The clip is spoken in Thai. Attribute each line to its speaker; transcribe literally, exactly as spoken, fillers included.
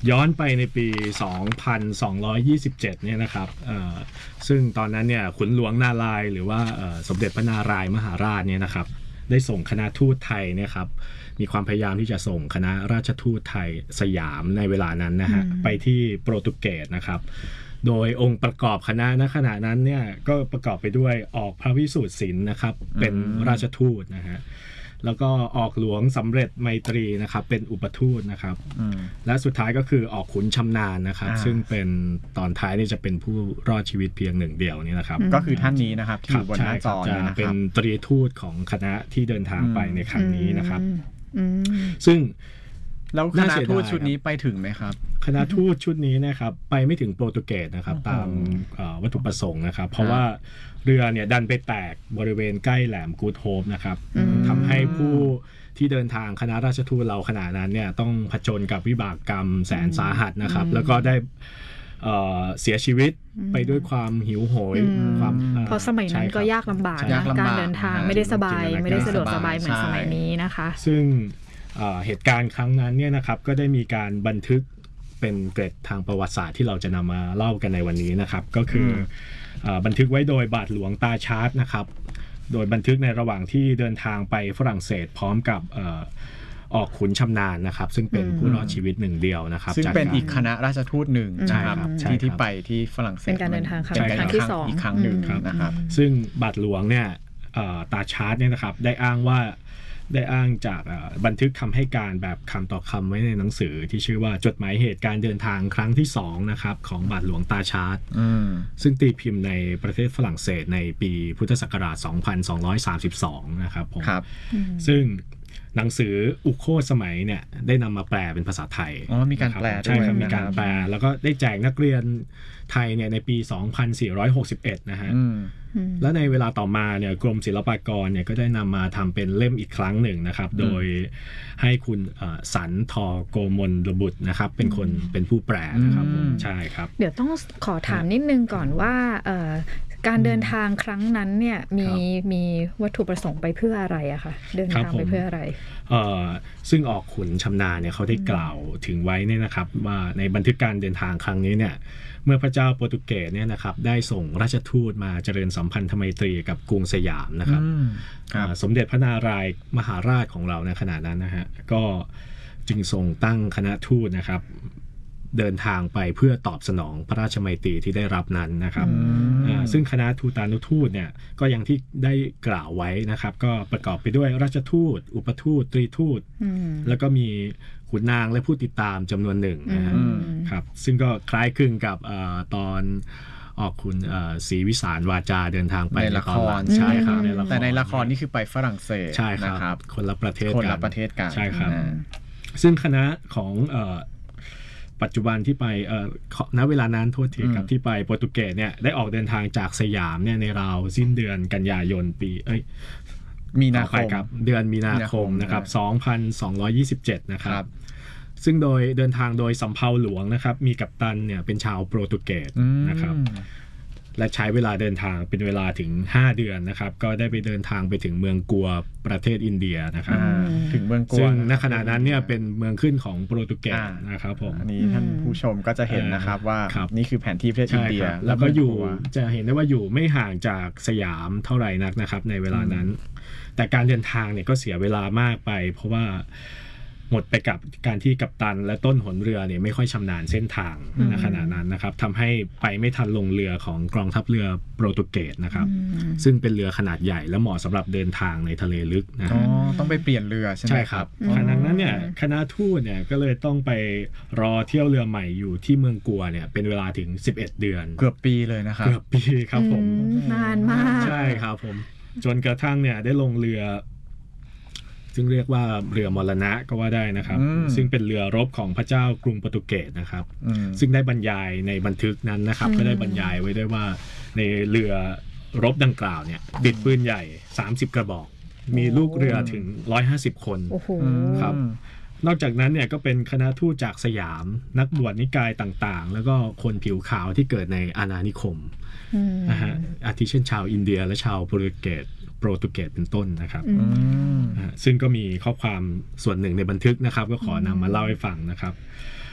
Speaker 1: ย้อนไปในปี สองพันสองร้อยยี่สิบเจ็ด เนี่ยนะครับซึ่งตอนนั้นเนี่ยขุนหลวงนารายณ์หรือว่าสมเด็จพระนารายณ์มหาราชเนี่ยนะครับได้ส่งคณะทูตไทยเนี่ยครับมีความพยายามที่จะส่งคณะราชทูตไทยสยามในเวลานั้นนะฮะไปที่โปรตุเกสนะครับโดยองค์ประกอบคณะณขณะนั้นเนี่ยก็ประกอบไปด้วยออกพระวิสูตรศิลป์นะครับเป็นราชทูตนะฮะแล้วก็ออกหลวงสำเร็จไมตรีนะครับเป็นอุปทูตนะครับและสุดท้ายก็คือออกขุนชำนาญนะครับซึ่งเป็นตอนท้ายนี่จะเป็นผู้รอดชีวิตเพียงหนึ่งเดียวนี่นะครับ
Speaker 2: ก็คือท่านนี้นะครับที่อยู่บนหน้าจอเนี่ยนะครับ
Speaker 1: เป็นตรีทูตของคณะที่เดินทางไปในครั้งนี้นะครับซึ่ง
Speaker 2: แล้วคณะทูตชุดนี้ไปถึงไหมครับ
Speaker 1: คณะทูตชุดนี้นะครับไปไม่ถึงโปรตุเกสนะครับตามวัตถุประสงค์นะครับเพราะว่าเรือเนี่ยดันไปแตกบริเวณใกล้แหลมกูดโฮปนะครับทำให้ผู้ที่เดินทางคณะราชทูตเราขณะนั้นเนี่ยต้องผจญกับวิบากกรรมแสนสาหัสนะครับแล้วก็ได้เสียชีวิตไปด้วยความหิวโหยความ
Speaker 3: เพราะสมัยนั้นก็ยากลำบากการเดินทางไม่ได้สบายไม่ได้สะดวกสบายเหมือนสมัยนี้นะคะ
Speaker 1: ซึ่งเหตุการณ์ครั้งนั้นเนี่ยนะครับก็ได้มีการบันทึกเป็นเกร็ดทางประวัติศาสตร์ที่เราจะนำมาเล่ากันในวันนี้นะครับก็คือบันทึกไว้โดยบาทหลวงตาชาร์ตนะครับโดยบันทึกในระหว่างที่เดินทางไปฝรั่งเศสพร้อมกับออกขุนชำนาญนะครับซึ่งเป็นผู้รอดชีวิตหนึ่งเดียวนะครับ
Speaker 2: ซึ่งเป็นอีกคณะราชทูตหนึ่งนะครับที่ที่ไปที่ฝรั่งเศส
Speaker 3: เป็นการเดินทางครั้งที่สอง
Speaker 2: อีกครั้งหนึ่งนะครับ
Speaker 1: ซึ่งบาทหลวงเนี่ยตาชาร์ตเนี่ยนะครับได้อ้างว่าได้อ้างจากบันทึกคำให้การแบบคำต่อคำไว้ในหนังสือที่ชื่อว่าจดหมายเหตุการเดินทางครั้งที่สองนะครับของบาทหลวงตาชาร์ตซึ่งตีพิมพ์ในประเทศฝรั่งเศสในปีพุทธศักราชสองพันสองร้อยสามสิบสองนะครับผมซึ่งหนังสืออุโคตสมัยเนี่ยได้นำมาแปลเป็นภาษาไทย
Speaker 2: อ๋อมีการแปลด้วย
Speaker 1: ใช่ครับมีการแปลแล้วก็ได้แจกนักเรียนไทยเนี่ยในปีสองพันสี่ร้อยหกสิบเอ็ดนะฮะและในเวลาต่อมาเนี่ยกรมศิลปากรเนี่ยก็ได้นำมาทำเป็นเล่มอีกครั้งหนึ่งนะครับโดยให้คุณสันทอโกมลบุตรนะครับเป็นคนเป็นผู้แปลนะครับใช่ครับ
Speaker 3: เดี๋ยวต้องขอถามนิดนึงก่อนว่าการเดินทางครั้งนั้นเนี่ยมีมีวัตถุประสงค์ไปเพื่ออะไรอะคะเดินทางไปเพื่ออะไร
Speaker 1: ซึ่งออกขุนชำนาญเนี่ยเขาได้กล่าวถึงไว้เนี่ยนะครับว่าในบันทึกการเดินทางครั้งนี้เนี่ยเมื่อพระเจ้าโปรตุเกสเนี่ยนะครับได้ส่งราชทูตมาเจริญสัมพันธไมตรีกับกรุงสยามนะครับสมเด็จพระนารายณ์มหาราชของเราในขณะนั้นนะฮะก็จึงทรงตั้งคณะทูตนะครับเดินทางไปเพื่อตอบสนองพระราชมัยตรีที่ได้รับนั้นนะครับซึ่งคณะทูตานุทูตเนี่ยก็อย่างที่ได้กล่าวไว้นะครับก็ประกอบไปด้วยราชทูตอุปทูตตรีทูตแล้วก็มีขุนนางและผู้ติดตามจำนวนหนึ่งนะครับซึ่งก็คล้ายคลึงกับตอนออกคุณศรีวิสารวาจาเดินทางไป
Speaker 2: ในละครใช่ครับแต่ในละครนี่คือไปฝรั่งเศส
Speaker 1: ใช่ครับคนละประเทศ
Speaker 2: กันคนละประเทศกัน
Speaker 1: ใช่ครับซึ่งคณะของปัจจุบันที่ไปณเวลานั้นโทษทีครับที่ไปโปรตุเกสเนี่ยได้ออกเดินทางจากสยามเนี่ยในราวสิ้นเดือนกันยายนปีเอ้ย
Speaker 2: มีนาคม
Speaker 1: ครับเดือนมีนาคมนะครับสองพันสองร้อยยี่สิบเจ็ดนะครับซึ่งโดยเดินทางโดยสำเภาหลวงนะครับมีกัปตันเนี่ยเป็นชาวโปรตุเกสนะครับและใช้เวลาเดินทางเป็นเวลาถึงห้าเดือนนะครับก็ได้ไปเดินทางไปถึงเมืองกัวประเทศอินเดียนะครับ
Speaker 2: ถึงเมืองกัว
Speaker 1: ซึ่งณขณะนั้นเนี่ยเป็นเมืองขึ้นของโปรตุเกสนะครับผม
Speaker 2: อันนี้ท่านผู้ชมก็จะเห็นนะครับว่านี่คือแผนที่ประเทศอินเดีย
Speaker 1: แล้วก็อยู่จะเห็นได้ว่าอยู่ไม่ห่างจากสยามเท่าไหร่นักนะครับในเวลานั้นแต่การเดินทางเนี่ยก็เสียเวลามากไปเพราะว่าหมดไปกับการที่กัปตันและต้นหนเรือเนี่ยไม่ค่อยชำนาญเส้นทางในขณะนั้นนะครับทำให้ไปไม่ทันลงเรือของกองทัพเรือโปรตุเกสนะครับซึ่งเป็นเรือขนาดใหญ่และเหมาะสำหรับเดินทางในทะเลลึกนะ
Speaker 2: อ๋อต้องไปเปลี่ยนเรือใช่ไหม
Speaker 1: ใช่ครับขณะนั้นเนี่ยคณะทูตเนี่ยก็เลยต้องไปรอเที่ยวเรือใหม่อยู่ที่เมืองกัวเนี่ยเป็นเวลาถึงสิบเอ็ดเดือน
Speaker 2: เกือบปีเลยนะครับ
Speaker 1: เกือบปีครับผม
Speaker 3: นานมาก
Speaker 1: ใช่ครับผมจนกระทั่งเนี่ยได้ลงเรือซึ่งเรียกว่าเรือมรณะก็ว่าได้นะครับซึ่งเป็นเรือรบของพระเจ้ากรุงโปรตุเกสนะครับซึ่งได้บรรยายในบันทึกนั้นนะครับก็ได้บรรยายไว้ด้วยว่าในเรือรบดังกล่าวเนี่ยติดปืนใหญ่สามสิบกระบอกมีลูกเรือถึงหนึ่งร้อยห้าสิบคนครับนอกจากนั้นเนี่ยก็เป็นคณะทูตจากสยามนักบวชนิกายต่างๆแล้วก็คนผิวขาวที่เกิดในอาณานิคมนะฮะอาทิเช่นชาวอินเดียและชาวโปรตุเกสโปรตุเกสเป็นต้นนะครับซึ่งก็มีข้อความส่วนหนึ่งในบันทึกนะครับก็ขอนำมาเล่าให้ฟังนะครับ